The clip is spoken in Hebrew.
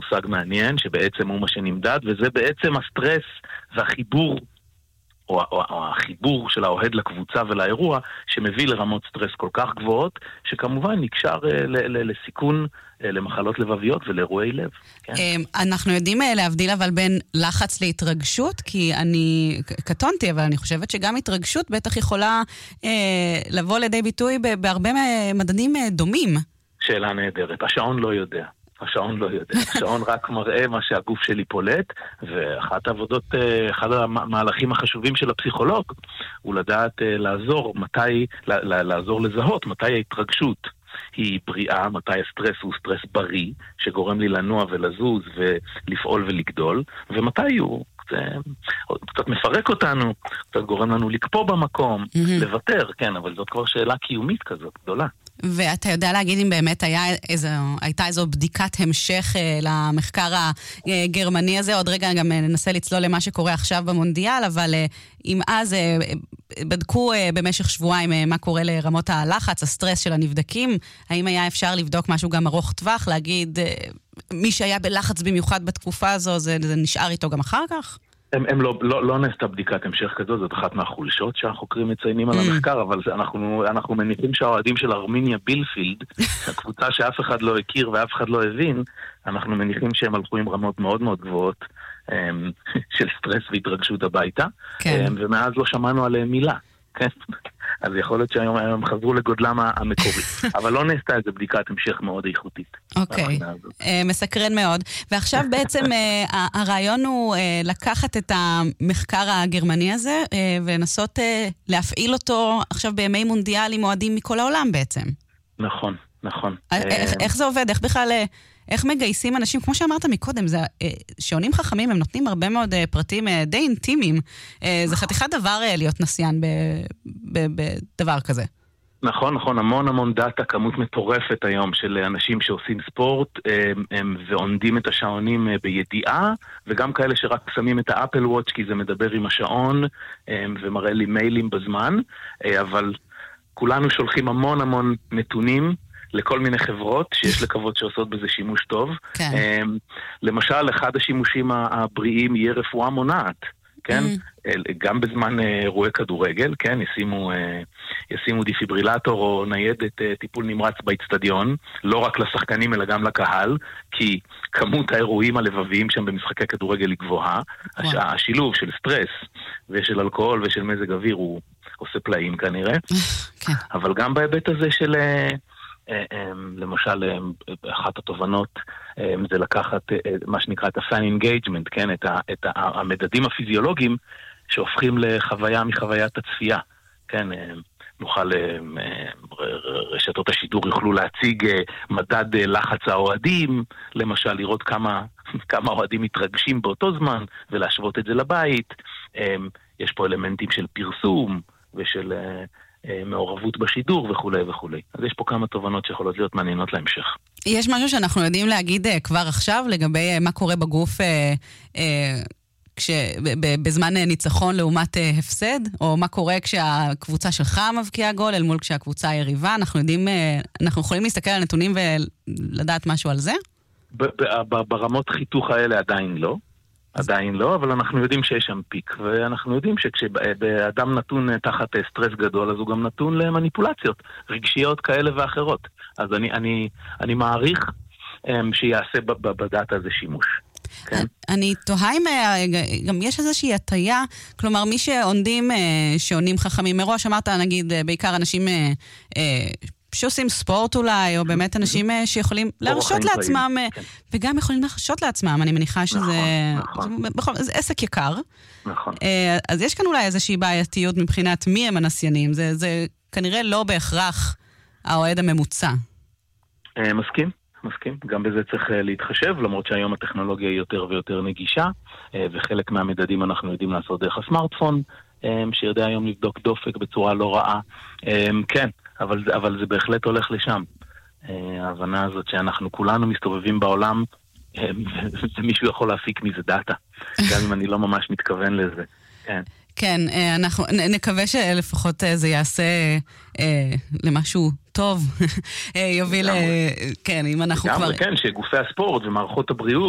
מושג מעניין, שבעצם הוא מה שנמדד, וזה בעצם הסטרס והחיבור, או החיבור של האוהד לקבוצה ולאירוע, שמביא לרמות סטרס כל כך גבוהות, שכמובן נקשר לסיכון למחלות לבביות ולאירועי לב. כן? אנחנו יודעים להבדיל אבל בין לחץ להתרגשות, כי אני קטונתי, אבל אני חושבת שגם התרגשות בטח יכולה לבוא לידי ביטוי בהרבה מדדים דומים. שאלה נהדרת. השעון לא יודע. השעון רק מראה מה שהגוף שלי פולט, ואחת העבודות, אחד המהלכים החשובים של הפסיכולוג, הוא לדעת לעזור לזהות מתי ההתרגשות היא בריאה, מתי הסטרס הוא סטרס בריא, שגורם לי לנוע ולזוז ולפעול ולגדול, ומתי הוא קצת מפרק אותנו, קצת גורם לנו לקפוא במקום, לוותר, כן, אבל זאת כבר שאלה קיומית כזאת גדולה. ואתה יודע להגיד אם באמת הייתה איזו בדיקת המשך למחקר הגרמני הזה, עוד רגע גם ננסה לצלול למה שקורה עכשיו במונדיאל, אבל אם אז בדקו במשך שבועיים מה קורה לרמות הלחץ, הסטרס של הנבדקים, האם היה אפשר לבדוק משהו גם ארוך טווח, להגיד מי שהיה בלחץ במיוחד בתקופה הזו, זה נשאר איתו גם אחר כך? הם לא נעשתה בדיקת המשך כזו, זאת אחת מהחולשות שהחוקרים מציינים על המחקר, אבל אנחנו מניחים שהאוהדים של ארמיניה בילפילד, הקבוצה שאף אחד לא הכיר ואף אחד לא הבין, אנחנו מניחים שהם הלכו עם רמות מאוד מאוד גבוהות של סטרס והתרגשות הביתה, ומאז לא שמענו עליהם מילה. אז יכול להיות שהיום הם חזרו לגודלם המקורי. אבל לא נעשתה איזו בדיקת המשך מאוד איכותית. אוקיי, מסקרן מאוד. ועכשיו בעצם הרעיון הוא לקחת את המחקר הגרמני הזה, ולנסות להפעיל אותו עכשיו בימי מונדיאל עם אוהדים מכל העולם בעצם. נכון. איך זה עובד? איך בכלל... איך מגייסים אנשים, כמו שאמרת מקודם, שעונים חכמים, הם נותנים הרבה מאוד פרטים די אינטימיים. זה חתיכת דבר להיות נסיין בדבר כזה. נכון, המון דאטה, כמות מטורפת היום של אנשים שעושים ספורט, ועונדים את השעונים בידיעה, וגם כאלה שרק שמים את האפל וואץ' כי זה מדבר עם השעון, ומראה לי מיילים בזמן, אבל כולנו שולחים המון נתונים, לכל מיני חברות שיש לקוות שעושות בזה שימוש טוב. כן. למשל, אחד השימושים הבריאים יהיה רפואה מונעת, כן? גם בזמן אירועי כדורגל, כן? ישימו דיפיברילטור או ניידת טיפול נמרץ באצטדיון, לא רק לשחקנים אלא גם לקהל, כי כמות האירועים הלבביים שם במשחקי כדורגל היא גבוהה. השילוב של סטרס ושל אלכוהול ושל מזג אוויר הוא עושה פלאים כנראה. כן. אבל גם בהיבט הזה של... למשל, אחת התובנות זה לקחת מה שנקרא את ה-fan engagement, כן? את המדדים הפיזיולוגיים שהופכים לחוויה מחוויית הצפייה, כן? נוכל, רשתות השידור יוכלו להציג מדד לחץ האוהדים, למשל לראות כמה אוהדים מתרגשים באותו זמן ולהשוות את זה לבית. יש פה אלמנטים של פרסום ושל... מעורבות בשידור וכו'. אז יש פה כמה תובנות שיכולות להיות מעניינות להמשך. יש משהו שאנחנו יודעים להגיד כבר עכשיו לגבי מה קורה בגוף בזמן ניצחון לעומת הפסד, או מה קורה כשהקבוצה שלך מבקיעה גול אל מול כשהקבוצה היריבה? אנחנו יכולים להסתכל על נתונים ולדעת משהו על זה? ברמות חיתוך האלה עדיין לא, אבל אנחנו יודעים שיש שם פיק, ואנחנו יודעים שכשאדם נתון תחת סטרס גדול, אז הוא גם נתון למניפולציות רגשיות כאלה ואחרות. אז אני מעריך שיעשה בדאטה הזה שימוש. כן? אני תוהה אם גם יש איזושהי הטיה, כלומר מי שעונים חכמים מראש, אמרת נגיד בעיקר אנשים... שעושים ספורט אולי, או באמת אנשים שיכולים להרשות לעצמם, וגם יכולים להרשות לעצמם, אני מניחה שזה... זה עסק יקר. נכון. אז יש כאן אולי איזושהי בעייתיות מבחינת מי הם הנסיינים, זה כנראה לא בהכרח האוהד הממוצע. מסכים. גם בזה צריך להתחשב, למרות שהיום הטכנולוגיה היא יותר ויותר נגישה, וחלק מהמדדים אנחנו יודעים לעשות דרך הסמארטפון, שיודע היום לבדוק דופק בצורה לא רעה. כן. אבל זה בהחלט הולך לשם. ההבנה הזאת שאנחנו כולנו מסתובבים בעולם, ומישהו יכול להפיק מזה דאטה. גם אם אני לא ממש מתכוון לזה. כן. כן, אנחנו נקווה שלפחות זה יעשה למשהו טוב. יוביל, כן, אם אנחנו כבר... כן, שגופי הספורט ומערכות הבריאות,